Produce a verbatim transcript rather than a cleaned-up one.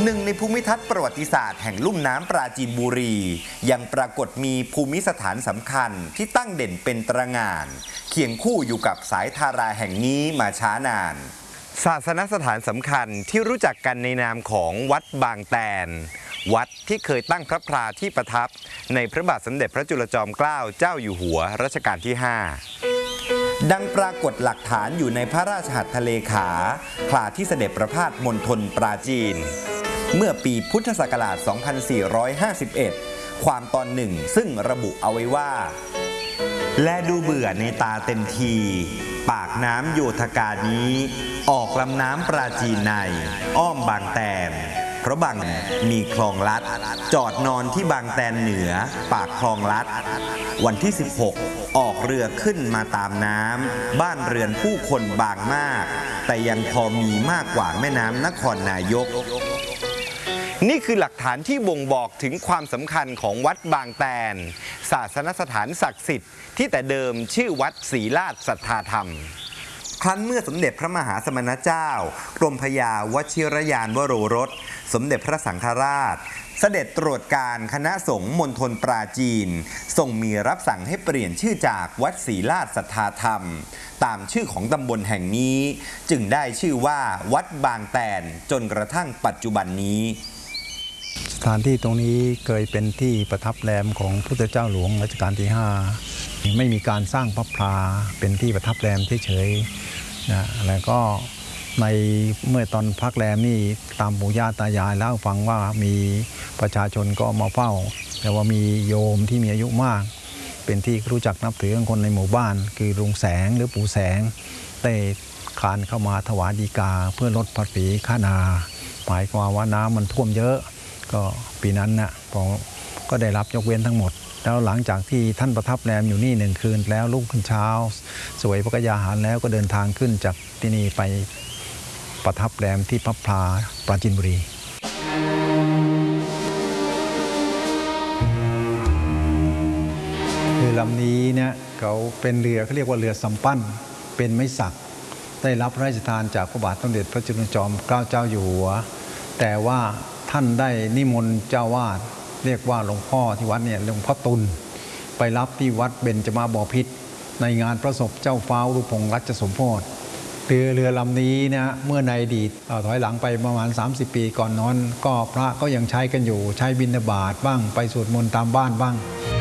หนึ่งในภูมิทัศน์ประวัติศาสตร์แห่งลุ่มน้ำปราจีนบุรียังปรากฏมีภูมิสถานสำคัญที่ตั้งเด่นเป็นตระหง่านเคียงคู่อยู่กับสายทาราแห่งนี้มาช้านานศาสนสถานสำคัญที่รู้จักกันในนามของวัดบางแตนวัดที่เคยตั้งพระพลาที่ประทับในพระบาทสมเด็จพระจุลจอมเกล้าเจ้าอยู่หัวรัชกาลที่ห้าดังปรากฏหลักฐานอยู่ในพระราชหัตถเลขาพลาที่เสด็จประพาสมณฑลปราจีนเมื่อปีพุทธศักราช สองพันสี่ร้อยห้าสิบเอ็ด ความตอนหนึ่งซึ่งระบุเอาไว้ว่าและดูเบื่อในตาเต็มทีปากน้ำโยธกานี้ออกลำน้ำปราจีนในอ้อมบางแตนเพราะบางมีคลองลัดจอดนอนที่บางแตนเหนือปากคลองลัดวันที่สิบหกออกเรือขึ้นมาตามน้ำบ้านเรือนผู้คนบางมากแต่ยังพอมีมากกว่าแม่น้ำนครนายกนี่คือหลักฐานที่บ่งบอกถึงความสำคัญของวัดบางแตนศาสนสถานศักดิ์สิทธิ์ที่แต่เดิมชื่อวัดศรีราชสัทธาธรรมครั้นเมื่อสมเด็จพระมหาสมณเจ้ากรมพยาวชิรยานวโรรสสมเด็จพระสังฆราชเสด็จตรวจการคณะสงฆ์มณฑลปราจีนทรงมีรับสั่งให้เปลี่ยนชื่อจากวัดศรีราชสัทธาธรรมตามชื่อของตำบลแห่งนี้จึงได้ชื่อว่าวัดบางแตนจนกระทั่งปัจจุบันนี้สถานที่ตรงนี้เคยเป็นที่ประทับแรมของพุทธเจ้าหลวงรัชกาลที่ห้าไม่มีการสร้างพระพลาเป็นที่ประทับแรมเฉยๆนะแล้วก็ในเมื่อตอนพักแรมนี่ตามปู่ย่าตายายแล้วฟังว่ามีประชาชนก็มาเฝ้าแต่ว่ามีโยมที่มีอายุมากเป็นที่รู้จักนับถือของคนในหมู่บ้านคือลุงแสงหรือปู่แสงได้คลานเข้ามาถวายฎีกาเพื่อลดภาษีค่านาหมายความว่าน้ำมันท่วมเยอะก็ปีนั้นนะก็ได้รับยกเว้นทั้งหมดแล้วหลังจากที่ท่านประทับแรมอยู่นี่หนึ่งคืนแล้วรุ่งขึ้นเช้าสวยพระกยาหารแล้วก็เดินทางขึ้นจากที่นี่ไปประทับแรมที่พระพลาปราจีนบุรีคือลำนี้เนี่ยเขาเป็นเรือเขาเรียกว่าเรือสำปั้นเป็นไม้สักได้รับพระราชทานจากพระบาทสมเด็จพระจุลจอมเกล้าเจ้าอยู่หัวแต่ว่าท่านได้นิมนต์เจ้าวาดเรียกว่าหลวงพ่อที่วัดเนี่ยหลวงพ่อตุลไปรับที่วัดเบญจมาบพิตรในงานประสบเจ้าฟ้ารูปพงษ์รัชสมโภชเรือเรือลำนี้นะเมื่อในอดีตถอยหลังไปประมาณสามสิบปีก่อนนั้นก็พระก็ยังใช้กันอยู่ใช้บิณฑบาตบ้างไปสวดมนต์ตามบ้านบ้าง